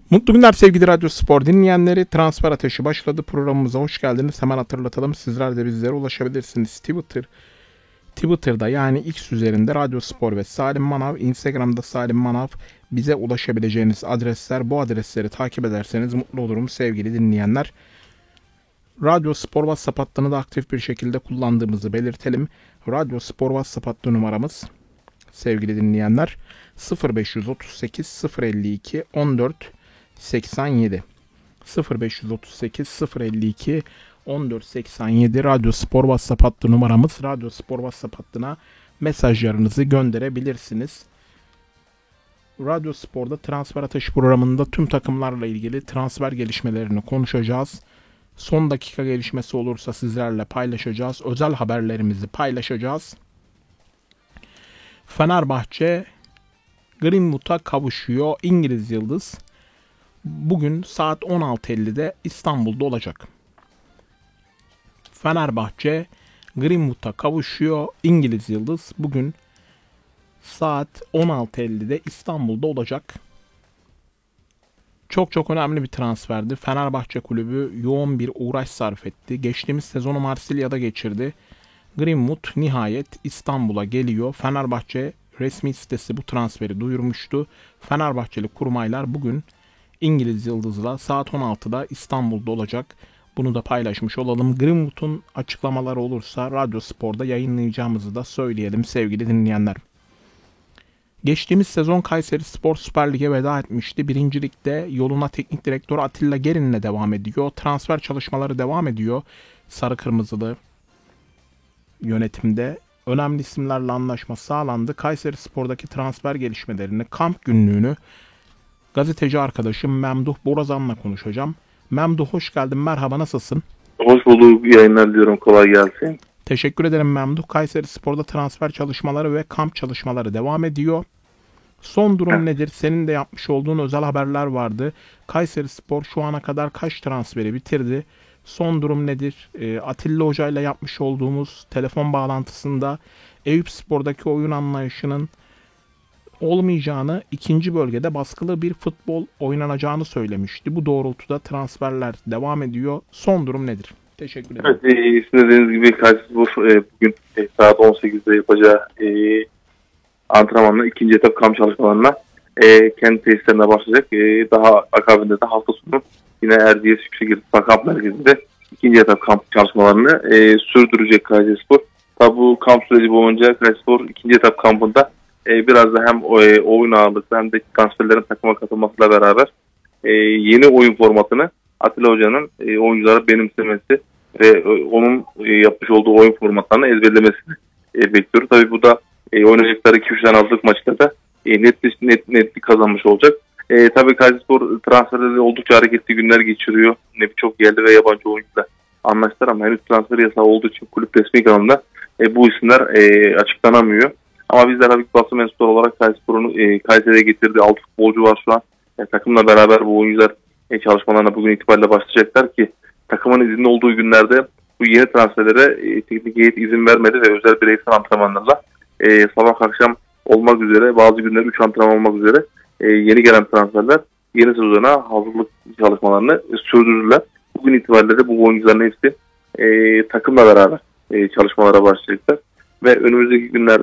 Mutlu günler sevgili Radyo Spor dinleyenleri. Transfer Ateşi başladı. Programımıza hoş geldiniz. Hemen hatırlatalım. Sizler de bizlere ulaşabilirsiniz. Twitter'da yani X üzerinde Radyo Spor ve Salim Manav. Instagram'da Salim Manav. Bize ulaşabileceğiniz adresler. Bu adresleri takip ederseniz mutlu olurum sevgili dinleyenler. Radyo Spor WhatsApp hattını da aktif bir şekilde kullandığımızı belirtelim. Radyo Spor WhatsApp hattı numaramız sevgili dinleyenler 0538 052 14 87 0538 052 14 87 Radyo Spor WhatsApp hattı numaramız. Radyo Spor WhatsApp hattına mesajlarınızı gönderebilirsiniz. Radyo Spor'da Transfer Ateşi programında tüm takımlarla ilgili transfer gelişmelerini konuşacağız. Son dakika gelişmesi olursa sizlerle paylaşacağız. Özel haberlerimizi paylaşacağız. Fenerbahçe Greenwood'a kavuşuyor. İngiliz Yıldız bugün saat 16.50'de İstanbul'da olacak. Fenerbahçe Greenwood'a kavuşuyor. İngiliz Yıldız bugün saat 16.50'de İstanbul'da olacak. Çok önemli bir transferdi. Fenerbahçe kulübü yoğun bir uğraş sarf etti. Geçtiğimiz sezonu Marsilya'da geçirdi. Greenwood nihayet İstanbul'a geliyor. Fenerbahçe resmi sitesi bu transferi duyurmuştu. Fenerbahçeli kurmaylar bugün İngiliz Yıldız'la saat 16'da İstanbul'da olacak. Bunu da paylaşmış olalım. Greenwood'un açıklamaları olursa Radyo Spor'da yayınlayacağımızı da söyleyelim sevgili dinleyenler. Geçtiğimiz sezon Kayserispor Süper Lig'e veda etmişti. Birincilikte yoluna teknik direktör Atilla Gerin'le devam ediyor. Transfer çalışmaları devam ediyor. Sarı Kırmızılı yönetimde önemli isimlerle anlaşma sağlandı. Kayserispor'daki transfer gelişmelerini, kamp günlüğünü gazeteci arkadaşım Memduh Borazan'la konuşacağım. Memduh hoş geldin. Merhaba, nasılsın? Hoş bulduk. Yayınlar diyorum. Kolay gelsin. Teşekkür ederim Memduh. Kayserispor'da transfer çalışmaları ve kamp çalışmaları devam ediyor. Son durum nedir? Senin de yapmış olduğun özel haberler vardı. Kayserispor şu ana kadar kaç transferi bitirdi? Son durum nedir? Atilla Hoca ile yapmış olduğumuz telefon bağlantısında Eyüpspor'daki oyun anlayışının olmayacağını, ikinci bölgede baskılı bir futbol oynanacağını söylemişti. Bu doğrultuda transferler devam ediyor. Son durum nedir? Teşekkür ederim. Evet, sizin dediğiniz gibi Kayserispor bugün saat 18'de yapacağı antrenmanla ikinci etap kamp çalışmalarına kendi tesislerine başlayacak. Daha akabinde de hafta sonu yine Erciyes Yüksekirtifa Kamp Merkezi'nde ikinci etap kamp çalışmalarını sürdürecek Kayserispor. Tabi bu kamp süreci boyunca Kayserispor ikinci etap kampında biraz da hem oyun ağırlıklı hem de transferlerin takıma katılmasıyla beraber yeni oyun formatını Atilla Hoca'nın oyunculara benimsemesi ve onun yapmış olduğu oyun formatlarını ezberlemesini bekliyoruz. Tabii bu da oynayacakları 2-3 tane hazırlık maçta da netlik kazanmış olacak. Tabii Kayserispor transferde oldukça hareketli günler geçiriyor. Birçok yerli ve yabancı oyuncular anlaştılar ama henüz transfer yasağı olduğu için kulüp resmi kanalında bu isimler açıklanamıyor. Ama bizler tabii basın mensupları olarak Kayserispor'un Kayseri'ye getirdiği 6 futbolcu var şu an. Takımla beraber bu oyuncular çalışmalarına bugün itibariyle başlayacaklar ki takımın izinli olduğu günlerde bu yeni transferlere teknik heyet izin vermedi ve özel bireysel antrenmanlarla sabah akşam olmak üzere bazı günler 3 antrenman olmak üzere yeni gelen transferler yeni sezona hazırlık çalışmalarını sürdürürler. Bugün itibariyle de bu oyuncuların hepsi takımla beraber çalışmalara başlayacaklar ve önümüzdeki günlerde